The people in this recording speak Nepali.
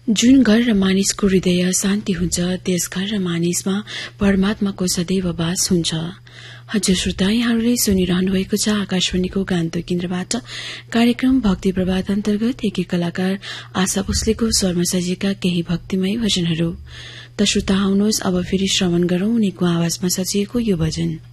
जुन घर र मानिसको हृदय शान्ति हुन्छ त्यस घर र मानिसमा परमात्माको सदैव वास हुन्छ। हजुर श्रोता, यहाँहरूले सुनिरहनु भएको छ आकाशवाणीको गान्तोक केन्द्रबाट कार्यक्रम भक्ति प्रभात अन्तर्गत एकी कलाकार आशा भोसलेको स्वरमा सजिएका केही भक्तिमय भजनहरू। त श्रोता, आउनुहोस् अब फेरि श्रवण गरौं उनीको आवाजमा सजिएको यो भजन।